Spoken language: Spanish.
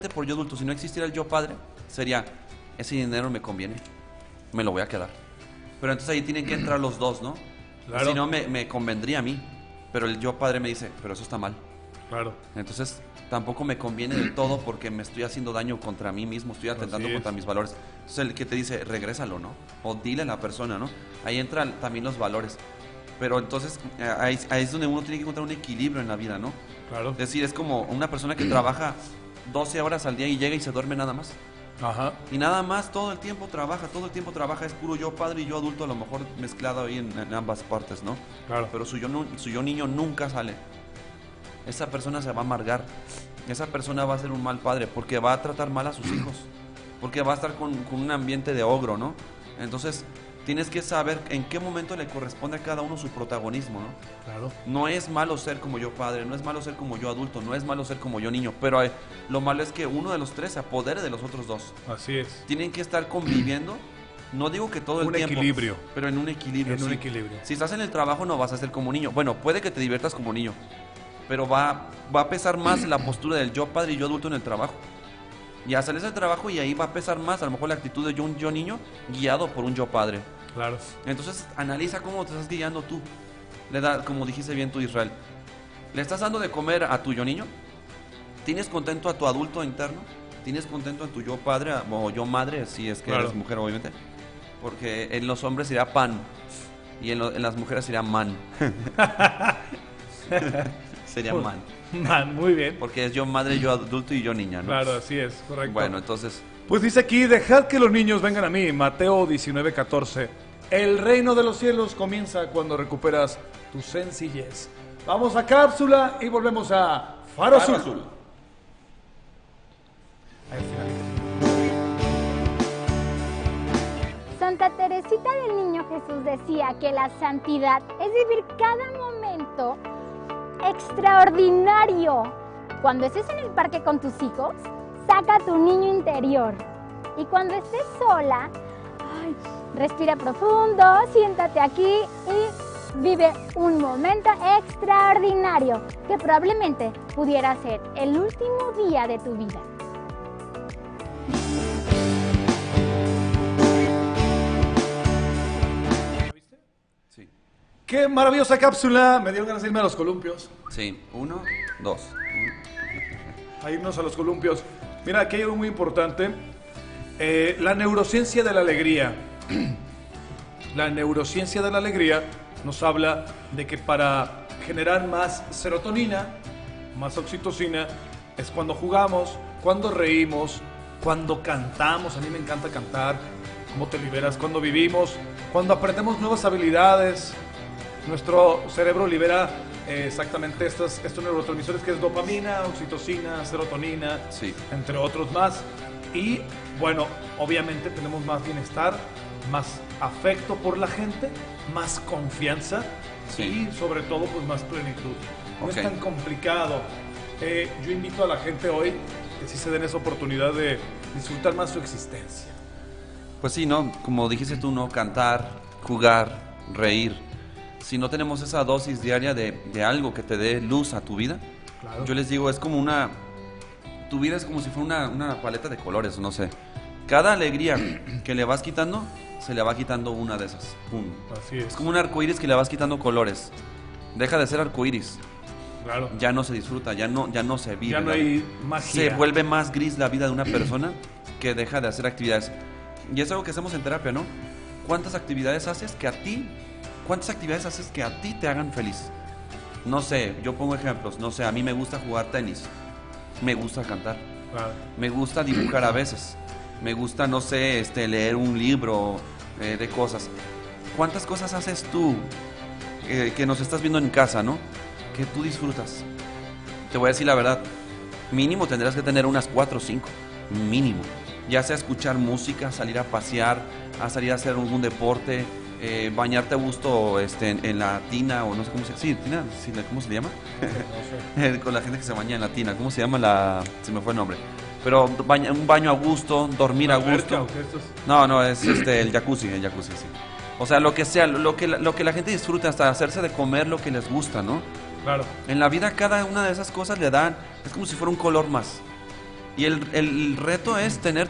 por yo adulto, si no existiera el yo padre, sería, ese dinero me conviene, me lo voy a quedar. Pero entonces ahí tienen que entrar los dos, ¿no? Claro. Si no, me convendría a mí. Pero el yo padre me dice, pero eso está mal. Claro. Entonces tampoco me conviene del todo porque me estoy haciendo daño contra mí mismo, estoy atentando contra mis valores. Entonces el que te dice, regrésalo, ¿no? O dile a la persona, ¿no? Ahí entran también los valores. Pero entonces ahí es donde uno tiene que encontrar un equilibrio en la vida, ¿no? Claro. Es decir, es como una persona que trabaja 12 horas al día y llega y se duerme nada más. Ajá. Y nada más, todo el tiempo trabaja, es puro yo padre y yo adulto, a lo mejor mezclado ahí en ambas partes, ¿no? Claro. Pero su yo niño nunca sale. Esa persona se va a amargar, esa persona va a ser un mal padre, porque va a tratar mal a sus hijos, porque va a estar con un ambiente de ogro, ¿no? Entonces, tienes que saber en qué momento le corresponde a cada uno su protagonismo, ¿no? Claro. No es malo ser como yo padre, no es malo ser como yo adulto, no es malo ser como yo niño, pero lo malo es que uno de los tres se apodere de los otros dos. Así es. Tienen que estar conviviendo, no digo que todo el tiempo. Un equilibrio. Pero en un equilibrio, En un equilibrio. Si estás en el trabajo no vas a ser como niño. Bueno, puede que te diviertas como niño, pero va a pesar más la postura del yo padre y yo adulto en el trabajo. Ya sales del trabajo y ahí va a pesar más a lo mejor la actitud de un yo niño guiado por un yo padre. Claro. Entonces analiza cómo te estás guiando tú. Como dijiste bien tú, Israel, ¿le estás dando de comer a tu yo niño? ¿Tienes contento a tu adulto interno? ¿Tienes contento a tu yo padre o yo madre, si es que eres mujer, obviamente? Porque en los hombres sería pan y en las mujeres sería man. Sería man. Man, muy bien. Porque es yo madre, yo adulto y yo niña, ¿no? Claro, así es, correcto. Bueno, entonces... Pues dice aquí, dejad que los niños vengan a mí, Mateo 19:14. El reino de los cielos comienza cuando recuperas tu sencillez. Vamos a cápsula y volvemos a Faro Azul. Ahí Santa Teresita del Niño Jesús decía que la santidad es vivir cada momento extraordinario. Cuando estés en el parque con tus hijos, saca a tu niño interior. Y cuando estés sola, respira profundo, siéntate aquí y vive un momento extraordinario que probablemente pudiera ser el último día de tu vida. Sí. ¡Qué maravillosa cápsula! Me dieron ganas de irme a los columpios. Sí, 1, 2. A irnos a los columpios. Mira, aquí hay algo muy importante. La neurociencia de la alegría. La neurociencia de la alegría nos habla de que para generar más serotonina, más oxitocina, es cuando jugamos, cuando reímos, cuando cantamos. A mí me encanta cantar. ¿Cómo te liberas? Cuando vivimos, cuando aprendemos nuevas habilidades. Nuestro cerebro libera exactamente estos neurotransmisores que es dopamina, oxitocina, serotonina, Sí. entre otros más. Y bueno, obviamente tenemos más bienestar, más afecto por la gente, más confianza Sí. y sobre todo pues más plenitud. No Ok. es tan complicado. Yo invito a la gente hoy que sí se den esa oportunidad de disfrutar más su existencia. Pues sí, ¿no? Como dijiste tú, ¿no? Cantar, jugar, reír. Si no tenemos esa dosis diaria de algo que te dé luz a tu vida, Claro. yo les digo, es como tu vida es como si fuera una paleta de colores, no sé. Cada alegría que le vas quitando, se le va quitando una de esas. Pum. Así es. Es como un arcoíris que le vas quitando colores. Deja de ser arcoíris. Claro. Ya no se disfruta, ya no se vive. Ya no hay magia. Se vuelve más gris la vida de una persona que deja de hacer actividades. Y es algo que hacemos en terapia, ¿no? ¿Cuántas actividades haces que a ti te hagan feliz? No sé, yo pongo ejemplos. No sé, a mí me gusta jugar tenis. Me gusta cantar. Claro. Me gusta dibujar a veces. Me gusta, no sé, leer un libro de cosas. ¿Cuántas cosas haces tú que nos estás viendo en casa, ¿no? Que tú disfrutas. Te voy a decir la verdad. Mínimo tendrás que tener unas 4 o 5. Mínimo. Ya sea escuchar música, salir a pasear, salir a hacer algún deporte, bañarte a gusto en la tina o no sé cómo se llama. Sí, tina, sí, ¿cómo se le llama? No sé. Con la gente que se baña en la tina. ¿Cómo se llama se me fue el nombre? Pero un baño a gusto, dormir a gusto. No, es el jacuzzi, sí. O sea, lo que sea, lo que la gente disfruta, hasta hacerse de comer lo que les gusta, ¿no? Claro. En la vida cada una de esas cosas le dan, es como si fuera un color más. Y el reto es tener